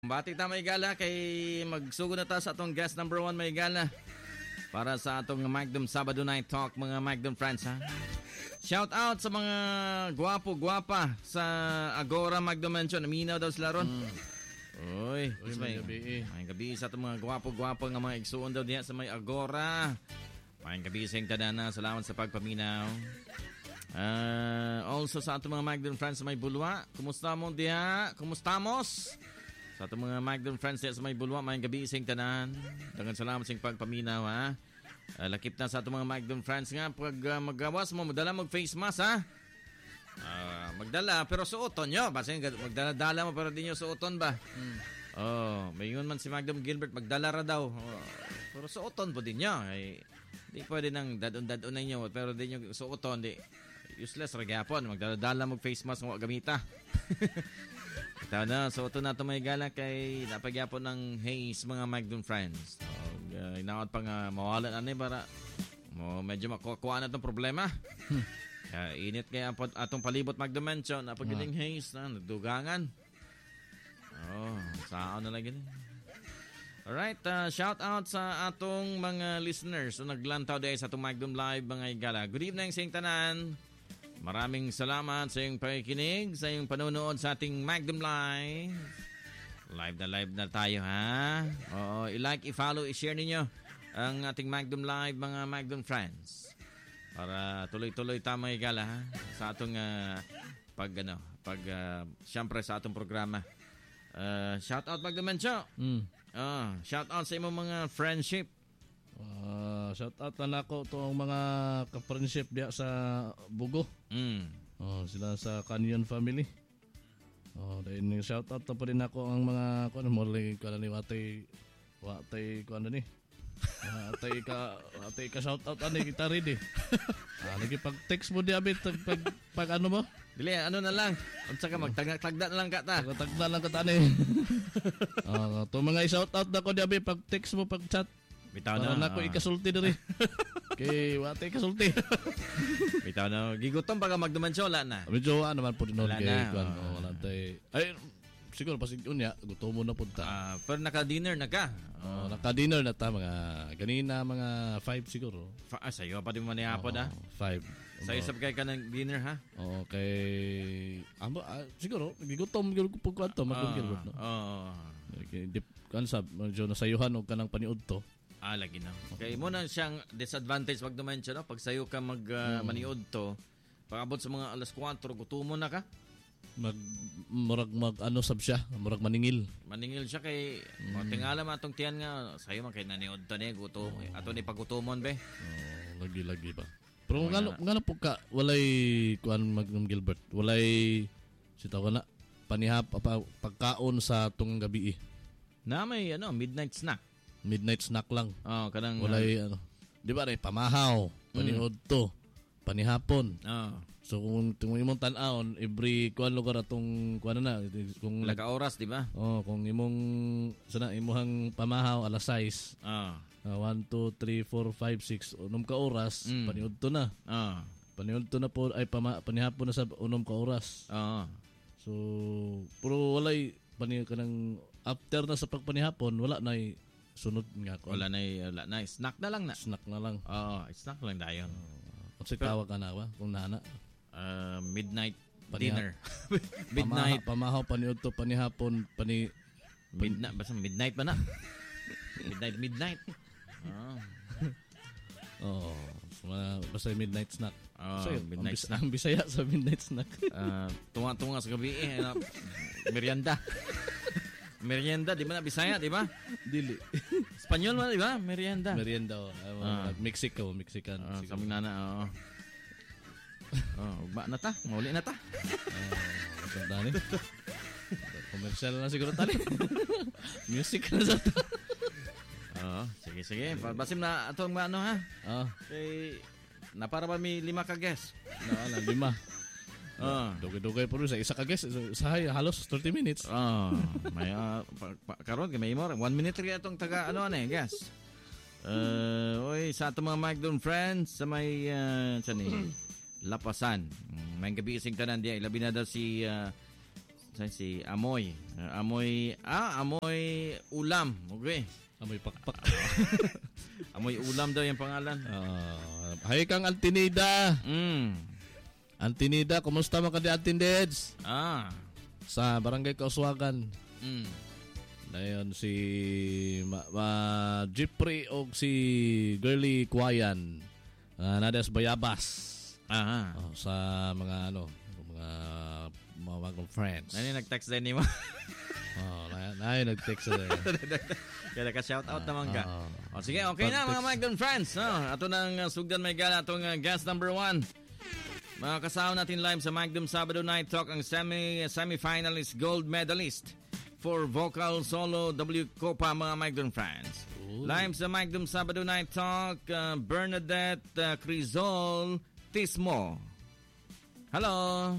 Bati ta may gala kay magsugod na ta sa atong guest number 1 may gala para sa atong Magnum Sabado Night Talk mga Magnum friends ha. Shout out sa mga gwapo-gwapa sa Agora Magnum Mansion. Aminaw daw sila ron. Uy, may gabi sa atong mga gwapo-gwapo nga mga igsuon daw diya sa may Agora. May gabi sa tanan. Salamat sa pagpaminaw. Also sa atong mga Magnum friends sa may Bulwa. Kumusta mo diya? Kumustamos? Sa atong mga Magnum friends sa may Bulwa, may gabi isang tanan. Daghang salamat sa pagpaminaw ha. Lakip na sa atong mga Magnum friends nga pag magawas mo, magdala mag face mask ha. Magdala pero suoton nyo. Basta magdala mo pero di nyo suoton ba? May yun man si Magnum Gilbert, magdala ra daw. Pero suoton po din nyo. Di pwede nang dadon-dadon na nyo pero di nyo suoton. Useless ra gyapon. Magdala mag face mask mo gamita. Ito na, so ito na ito may gala kay napagyapon ng haze mga Magnum friends. Inaot pa nga mawala na para medyo makukuha na itong problema. Init kaya atong palibot Magnum Mansion napagiling haze na nagdugangan. Saan na lagi. Alright, shout out sa atong mga listeners so naglantaw dahil sa atong Magnum Live mga gala. Good evening sa inyong tanan. Maraming salamat sa iyong pakikinig, sa iyong panonood sa ating Magnum Live. Live na tayo, ha? Oo, i-like, i-follow, i-share ninyo ang ating Magnum Live, mga Magnum friends. Para tuloy-tuloy tama igala, ha? Sa atong siyempre sa atong programa. Shout out Magnum Mancho. Shout out sa imong mga friendship. Shout out na ako itong mga ka-friendship diya sa Bugo. Sila sa Canyon family. Dahil shout out na pa rin ako ang mga morning ko ni watay ko ni. Watay ka shout out ani kita ready. Lagi pag text mo diya bit pag ano mo? Dili ano na lang. Unsa ka magtagda na lang ka ta. Tagda lang ka ta ni. To mga shout out na ko diya bit pag text mo pag chat. Bitaw na ako ikasulti diri. Kay wate kasulti. Bitaw na gigutom pag magdumansyo wala na. Medyo naman po dinol kay wala tay. Ay siguro pasig unya gutom mo na punta. Pero naka-dinner na ka. Naka-dinner na ta mga ganina mga 5 siguro. Sayo pa din mo ni hapon 5. Sa isap kay ka ng dinner ha? Okay. Siguro gigutom gyud pug kwanto magkugil no. Dip kansab medyo nasayuhan og kanang paniud to. Lagi na. Okay, muna siyang disadvantage wag naman siya, no? Pag sayo ka maniod to, pag-abot sa mga alas 4, gutumo na ka. Murag sab siya, murag maningil. Maningil siya kay tingala man atong tiyan nga sayo man kay naniod to ni gutom. Ato ni pagutumon be. Lagi pa. Pero ngano po ka walay kuan Magnum Gilbert. Walay sitaw na panihap pagkaon sa tung gabi. Na may midnight snack. Midnight snack lang. Kanang walay di ba rin pamahaw, paniod to, panihapon. So kung imong tan-aon every kuan lugar atong kuan na kung oras, di ba? Kung imong sana imuhang pamahaw alas 6. 1 2 3 4 5 6 unom ka oras, paniod to na. Paniod to na po ay panihapon na sa unom ka oras. So pero walay kanang after na sa pagpanihapon wala na sunod nga ko. Wala na. Snack na lang na. Snack na lang. Snack lang dayon. Kasi tawag ka na ba? Kung nana. Midnight dinner. Midnight. Pamahaw, paniud to, panihapon, basta midnight ba na? Midnight. Basta midnight snack. Midnight snack. Ang Bisaya sa midnight snack. Tunga sa gabi merienda. Merienda, di ba na Bisaya, di ba? Dili. Espanyol mo, di ba? Merienda. Mexican. Sa mga nana, ugba na ta. Mauli na ta. Maganda ni. Commercial na siguro tali. Music na sa ta. Sige. Basim na atong ha? Kay, para ba may 5 ka guess? 5. Dugay po sa isa ka guess. Halos 30 minutes. May karon may more 1 minute rin itong taga guess. Sa atong mga Magnum friends sa may Lapasan. May gabi ising tanan diya. Labi na daw si si Amoy. Amoy ulam. Okay. Amoy pakpak. Amoy ulam daw yung pangalan. Hay kang Altinida. Altinida, kumusta mo ka di Altindeds? Sa Barangay Kauswagan. Dayon si Jeffrey o si Girly Kuayan. Nadas Bayabas. Sa mga mga friends. Nani nag-text din mo? Nag-text din. Kaya naka-shout out naman ka. Sige, okay na mga Mike friends. Ato nang sugdan may gala atong guest number 1. Mga kasama natin live sa Magdum Sabado Night Talk ang semi-finalist gold medalist for vocal solo W Copa mga Magdum friends. Live sa Magdum Sabado Night Talk, Bernadette Crizol Tismo. Hello.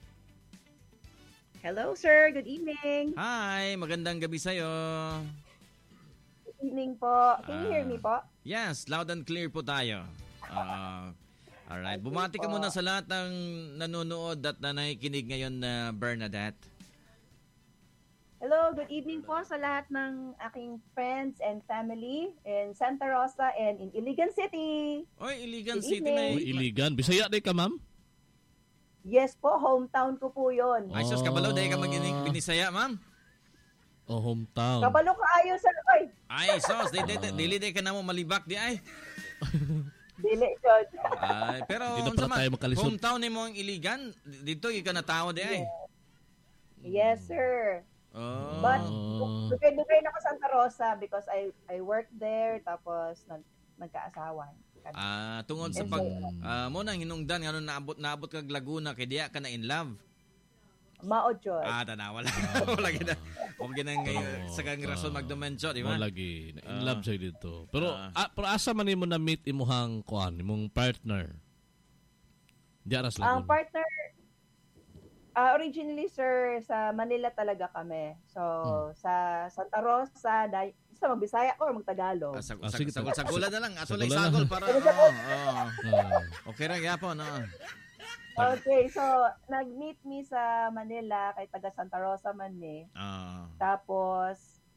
Hello, sir. Good evening. Hi, magandang gabi sa'yo. Good evening po. Can you hear me po? Yes, loud and clear po tayo. Alright, bumati ka muna sa lahat ng nanonood at nakikinig ngayon na Bernadette. Hello, good evening po sa lahat ng aking friends and family in Santa Rosa and in Iligan City. Oy, Iligan Good City evening. na. Iligan. Bisaya day ka, ma'am? Yes po, hometown ko po yun. Ay, sus, kabalo, dahil ka binisaya, ma'am. Hometown. Kabalo ka ayo, sir. Ay, sus, dili ka na mo malibak di ay. Dili, John. Ay, pero Hindi na pala tayo makalisod. hometown ni mo ang Iligan, dito yung ka natawa di ay. Yes, sir. But, dugay na ako sa Santa Rosa because I work there, tapos nagkaasawan. Tungod sa mo nang hinungdan ngano naabot kag Laguna kay diya ka na in love. Mao John. Tanawa lang. Wala gina. Wag gina sa kang rason magdumenso, di ba? Wala lagi. In love siya dito. Pero asa man nimo na meet imuhang imong partner? Di aras Laguna. Ang partner originally, sir, sa Manila talaga kami. So, sa Santa Rosa, sa mag-Bisaya ko or mag-Tagalog. Sagol na lang. Ato lang sagol para... Okay lang, yapon. Okay, so, nag-meet me sa Manila kay taga Santa Rosa man ni. Tapos,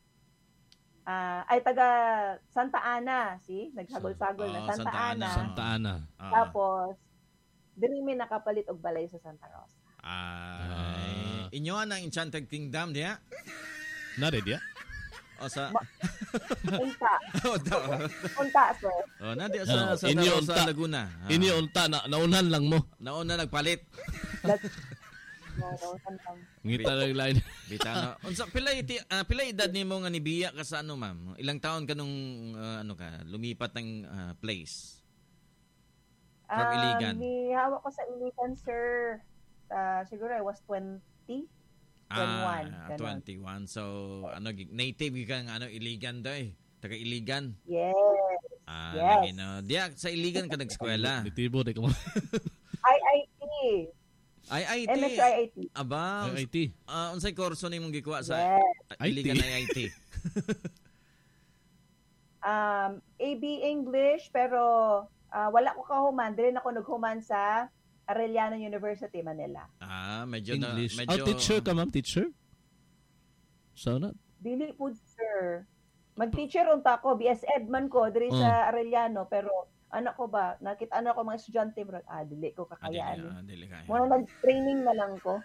taga Santa Ana, see? Nagsagol-sagol na. Santa Ana. Tapos, diri mi nakapalit og balay sa Santa Rosa. Inyo ang Enchanted Kingdom diya? Nare diya? O sa... Unta, sir. Nadi sa Laguna. Inyo unta, naunan lang mo. Nauna nagpalit. Ngita lang line. Bitano. Unsa pila edad nimo nga nibiya ka sa ano, ma'am? Ilang taon ka nung lumipat ng place? From Iligan. Hawak ko sa Iligan, sir. Siguro I was 20. 21. 21. So, native kang Iligan daw taga Iligan. Yes. Yes. Diya sa Iligan ka nag-eskwela. Nitibo, di ka mo. IIT. MS IIT. Aba. IIT. Unsay kurso nimong gikuha sa IT. Iligan IIT? AB English, pero wala ko kahuman. Dili na ako naghuman sa Arellano University, Manila. Medyo English. medyo... teacher ka, ma'am? Teacher? Sauna? Dili po, sir. Mag-teacher unta ko. BS Ed man ko diri sa Arellano. Pero, ko ba? Nakita ko mga estudyante. Dili ko kakayaan. Dili kaya. Muna nag-training na lang ko.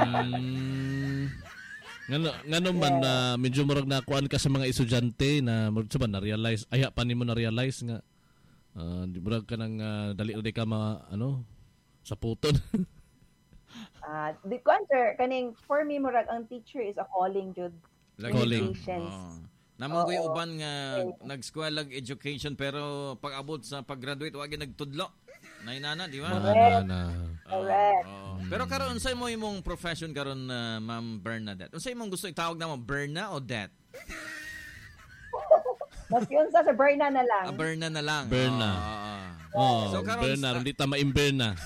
Ngano man na medyo murag nakuan ka sa mga estudyante na na-realize, pa nimo na-realize nga di murag ka nang dali ka sa puton. Di ko answer. For me, murag, ang teacher is a calling, Jude. Calling. Namang ko'y uban nga nag-school education pero pag-abot sa pag-graduate, wag nagtudlo. Nainana, di ba? Correct. Pero karon unsay mo imong profession karon, Ma'am Bernadette? Unsay imong gusto itawag na mo, Berna o Det? Mas yun sa Berna na lang. Berna na lang. Berna. So karon Berna, hindi ta ma-imberna.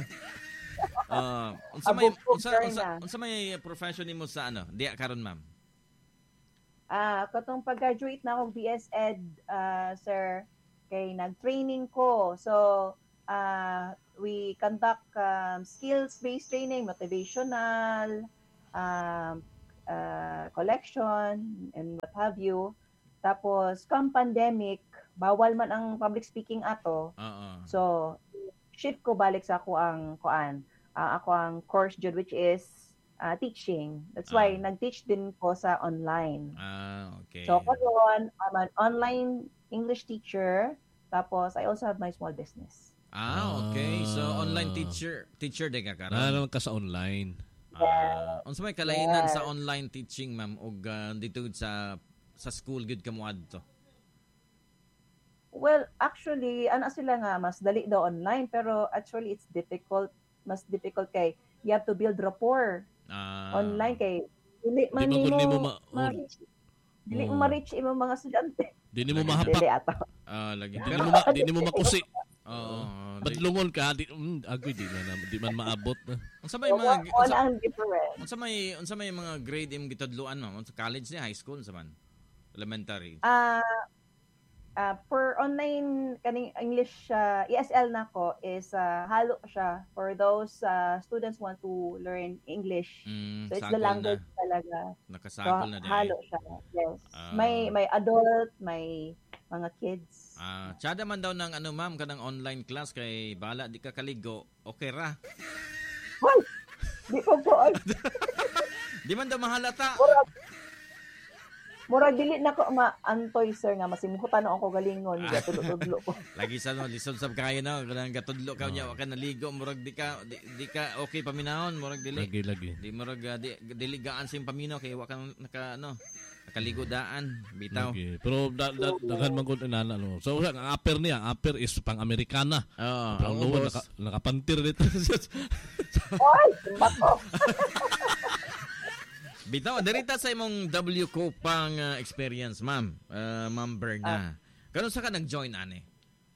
Unsa may profession nimo sa diya karon, ma'am? Katong pag-graduate na akong BS Ed, sir, kay nag-training ko. So, we conduct skills-based training, motivational, collection and what have you. Tapos, come pandemic, bawal man ang public speaking ato. So, shift ko balik sa ako ang course jud, which is teaching. That's why nag-teach din ko sa online. Okay. So, karon, I'm an online English teacher. Tapos, I also have my small business. Okay. So, online teacher din ka karon. Naman ka sa online. Unsa may kalainan sa online teaching, ma'am, og dito sa school gud ka mo adto? Well, actually, sila nga, mas dali daw online, pero actually, it's difficult. Mas difficult kay, you have to build rapport online kay, dili man mo ma-reach imong mga estudyante. Dili mo mahapak. Dili ato. Lagi. Dili mo makusi. Badlungon ka, di man maabot. Unsa may mga unsa may mga grade im gitudloan mo? Sa college ni, high school sa man? Elementary. For online kaning English ESL nako is halo siya for those students want to learn English. So it's the language talaga. Nakasagol na din. Halo siya. Yes. May adult, may mga kids. Tsada man daw ng ma'am kanang online class kay bala di ka kaligo. Okay ra. Hoy. Di ko po. Di man daw mahalata. Murag dili na ko ma-antoy sir nga masimuhutan ako galingon gatudlo ko. Lagi sa lisod sab kayo na kanang gatudlo ka nya wa ka naligo murag di ka okay paminahon murag dili. Lagi. Di murag dili gaan sa paminaw kay wa ka nakaligo daan bitaw. Lagi. Pero daghan man gud inana no. So ang upper is pang Amerikana. Ang nakapantir dito. Oy, bako. Bitaw, dirita sa imong WCO pang experience, ma'am. Ma'am Berna. Kano sa ka nag-join, ane?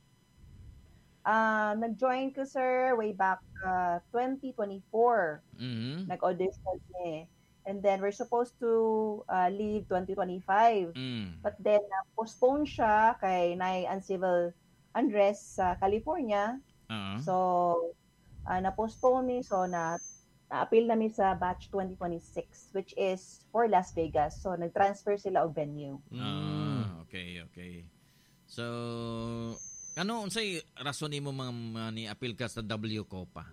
Nag-join ko, sir, way back 2024. Mm-hmm. Nag-audition ni. And then, we're supposed to leave 2025. But then, postpone siya kay uncivil unrest sa California. So, na-postpone ni. So, na-appeal namin sa batch 2026, which is for Las Vegas. So, nag-transfer sila og venue. Okay. So, unsay rason nimo ni-appeal ka sa WCO pa?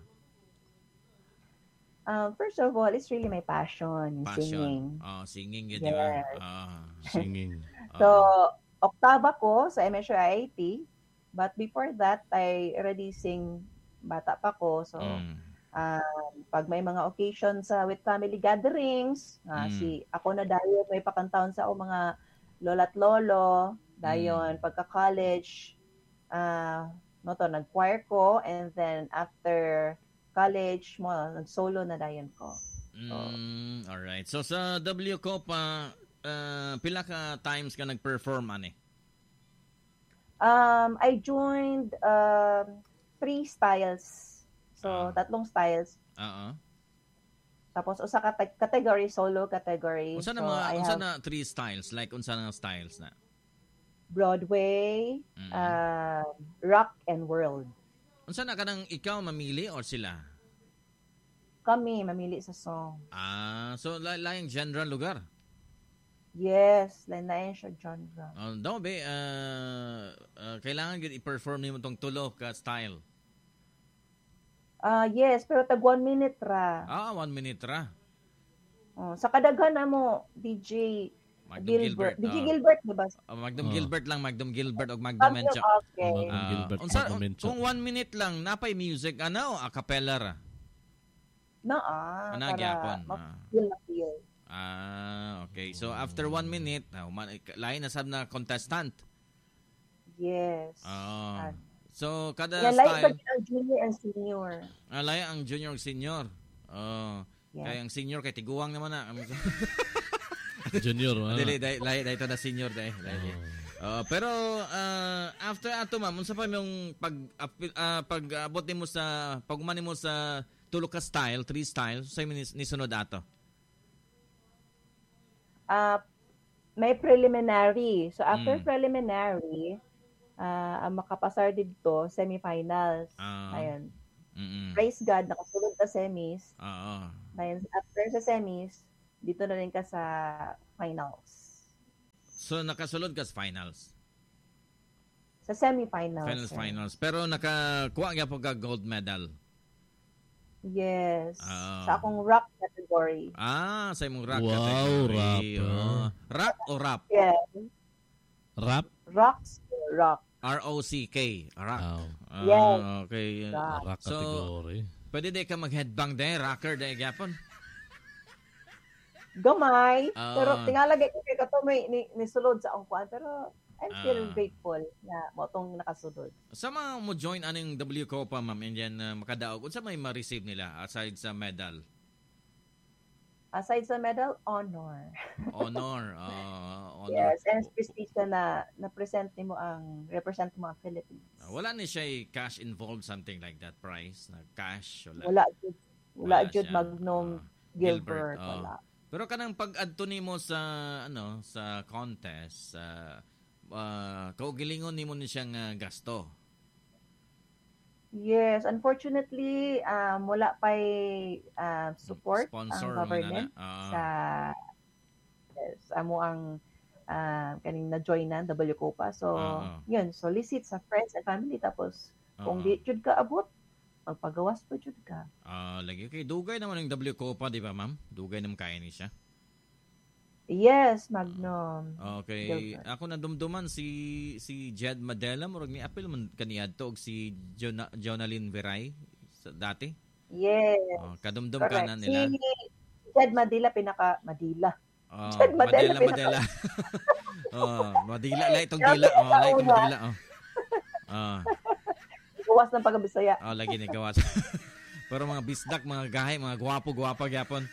First of all, it's really my passion. Singing. Singing yun, di ba? Singing. So, oktaba ko sa MSU-IIT. But before that, I already sing bata pa ko. So, pag may mga occasions with family gatherings, ako na dayon may pakantahon sa mga lola't lolo, dayon pagka-college, nag-choir ko, and then after college nag-solo na dayon ko. Alright. So sa WCO pa, pila ka times ka nag-perform, ane? I joined 3 styles. So, 3 styles. Tapos, usa ka category, solo category. Unsa na 3 styles? Like, unsa na styles na? Broadway, rock, and world. Unsa na ka nang ikaw mamili or sila? Kami, mamili sa song. So, laing genre lugar? Yes, lain siya genre. Daw, be, kailangan yun i-perform nimo tong tulo ka style. Yes, pero tag 1 minute ra. 1 minute ra. Sa kadaghan na mo, DJ Gilbert. DJ Gilbert, diba? Magdum Gilbert lang, Magdum Gilbert o Magdum Mencha. Okay. Kung 1 minute lang, napay music, a cappella ra? Para mag-feel. Okay. So, after 1 minute, lain na sab na contestant. Yes. So, kada style... Like ang junior and senior. Laya ang junior and senior. Kaya ang senior, kay tiguang naman na. Junior. Laya ito na senior. Pero, after ato, ma'am, unsa pa yung pag-abot mo sa, pag-umani mo sa tulo ka style, 3 styles, sa'yo nisunod ato? May preliminary. So, after preliminary, ang makapasar dito, semifinals. Ayun. Praise God, nakasulod ka semis. Oo. Then after sa semis, dito na rin ka sa finals. So, nakasulod ka sa finals? Sa semifinals. Finals. Pero nakakuha ka po ka gold medal? Yes. Sa akong rock category. Sa imong rock wow, category. Rap. Rock o rap? Yeah. Rap? Rock. R-O-C-K. Rock. Yes. Okay. Rock category. Pwede di ka mag-headbang din, rocker din, gapon? Gamay. Pero tingalagay ko kay kato may nisulod sa akong kuan. Pero I'm still grateful na mo itong nakasulod. Sa mga mo join anong W Copa, ma'am, and yan makadaog, unsa may ma-receive nila aside sa medal? Aside sa medal, honor. Honor. Yes, and prestige na present nimo represent mo ang Philippines. Wala ni siya cash involved, something like that, prize? Cash? Wala jud Magnum Gilbert. Wala. Pero kanang pag-adto nimo sa sa contest, kaugilingon nimo ni siyang gasto. Yes, unfortunately, wala pa support sponsor ang government sa amo ang kaning na-join na W Copa. So, yun, solicit sa friends and family tapos kung di jud ka abot, magpagawas pa jud ka. Lagi kay dugay naman ang W Copa, di ba, ma'am? Dugay naman kaya ni siya. Yes, Magnum. Okay. Ako nadumduman si Jed Madela, murag ni apil man kaniadto og si Jonalyn Veray dati. Yes. Kadumdum ka na nila. Si Jed Madela Madila. Jed Madela. Madila la itong dila. La itong dila. Gawas ng pagkabisaya. Lagi ni gawas. Pero mga bisdak, mga gahay, mga gwapo gyapon.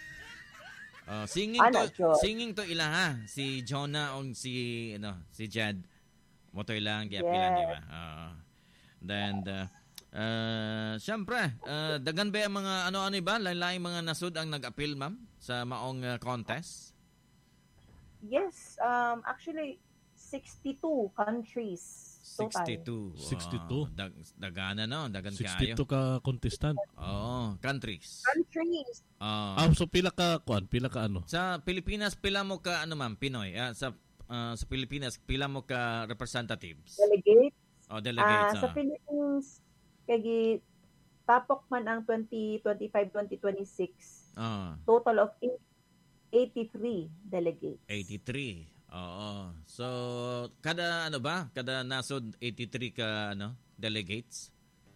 Singing to ila ha, si Jonah o si Jed mo to ilang giapilan, di ba? Then syempre dagan ba ang mga ano ba lain-laing mga nasud ang nag-appeal, ma'am, sa maong contest? Yes, actually 62 countries. 62. 62. Dagana dagan 62 kayo. 62 ka contestant. Countries. So pila ka ano? Sa Pilipinas pila mo ka ma'am, Pinoy. Sa Pilipinas pila mo ka representatives? Delegates. Delegates. Sa Philippines kay tapok man ang 2025-2026. Total of 83 delegates. 83. So kada nasod 83 ka delegates?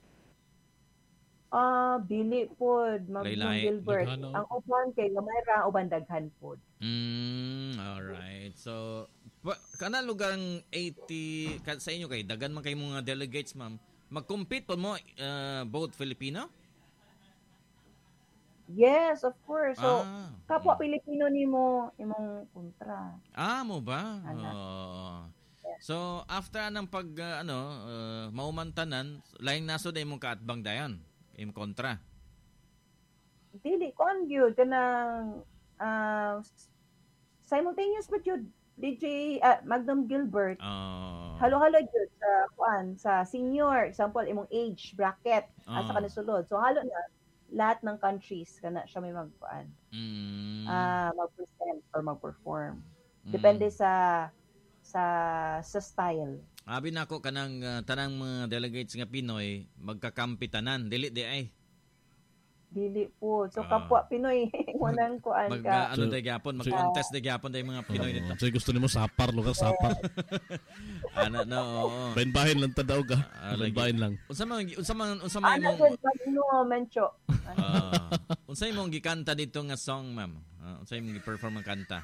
Dili pod Magnum Gilbert. Ang uban kay gamay ra uban daghan pod. Alright. So kana lugarang 80 sa inyo kay daghan man kay mga delegates, ma'am. Mag-compete po mo both Filipino? Yes, of course. So, kapwa Pilipino nimo imong kontra. Mo ba? So, after ng pag maumantanan, laing nasod ay imong kaatbang dayon, imong kontra. Dili kon gyud kanang simultaneous but yun DJ Magnum Gilbert. Halo-halo gyud sa senior, example imong age bracket asa kanisulod. So halo na lahat ng countries kana siya may mag-present or mag-perform. Depende sa style. Abi nako kanang tanang mga delegates nga Pinoy magkakampi tanan, dili di ay. Dili po. So kapwa Pinoy wanang kuan ka. Mag-contest de gyapon day mga Pinoy dito. So gusto nimo sapar lugar sapar. Bahin lang tadaw ka. Bahin lang. Unsa man mencho. Unsa imong gikanta dito nga song, ma'am? Unsa imong gi-perform ang kanta?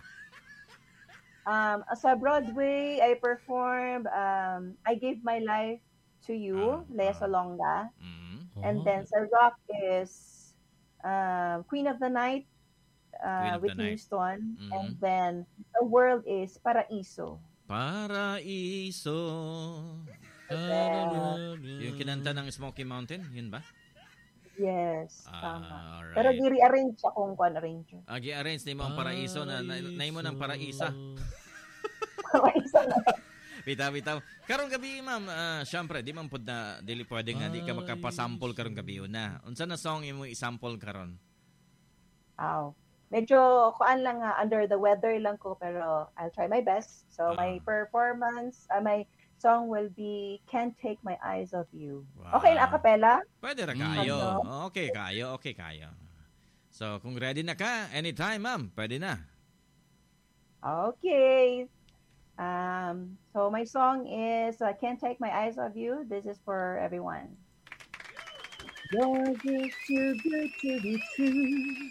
Sa Broadway, I performed I Gave My Life to You, Lea Salonga. And then sa rock is Queen of the Night, Whitney Houston. And then the world is Paraiso. Paraiso. Yung kinanta ng Smoky Mountain, yun ba? Yes, tama. Right. Pero gi-rearrange akong arranger. Gi-arrange ni mo ang Paraiso na mo ng Paraisa. Paraisa na. Bitaw. Karong gabi, ma'am, syempre, di man pod na, dili pwede nga, di ka makapasample karong gabi na. Unsa na song imo i-sample karon? Medyo kuan lang under the weather lang ko, pero I'll try my best. So my performance, my song will be Can't Take My Eyes Off You. Wow. Okay, a cappella? Pwede ra kayo. Okay kayo. So, kung ready na ka, anytime, ma'am, pwede na. Okay. So my song is Can't Take My Eyes Off You. This is for everyone. You're just too good to be true.